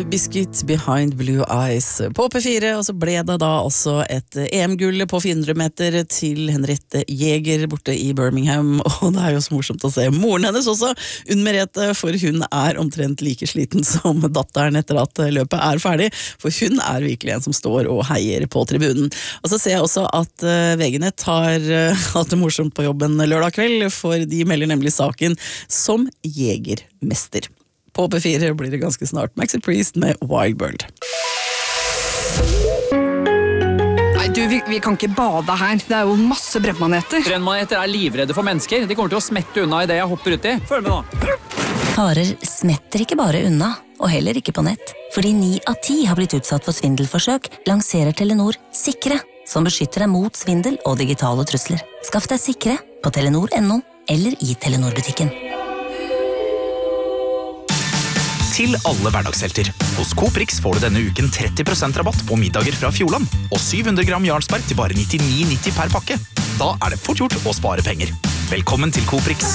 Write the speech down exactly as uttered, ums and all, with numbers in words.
Biscuit Behind Blue Eyes på P fire, og så ble det da også et E M-gull på fire hundre meter til Henriette Jæger borte i Birmingham, og det er jo så morsomt å se moren hennes også, Unn Merete, for hun er omtrent like sliten som datteren etter at løpet er ferdig, for hun er virkelig en som står og heier på tribunen. Og så ser jeg også at V G-nett har hatt det morsomt på jobben lørdag kveld, for de melder nemlig saken som jegermester. På P fire blir det ganske snart Maxi Priest med Wild Bird. Nei, du, vi, vi kan ikke bade her. Det er jo masse brennmaneter. Brennmaneter er livredde for mennesker. De kommer til å smette unna i det jeg hopper ut i. Følg med nå. Farer smetter ikke bare unna, og heller ikke på nett. Fordi ni av ti har blitt utsatt for svindelforsøk, lanserer Telenor Sikre, som beskytter deg mot svindel og digitale trusler. Skaff deg Sikre på telenor punktum no eller i Telenor-butikken. Til alle hverdagshelter. Hos Coop Rix får du denne uken tretti prosent rabatt på middager fra Fjordland, og syv hundre gram Jarlsberg til bare nittini nitti per pakke. Da er det fort gjort å spare penger. Velkommen til Coop Rix.